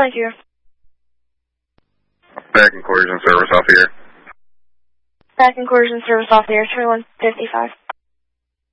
Thank you. Back in Coercion Service off the air. Back in Coercion Service off the air, 2155.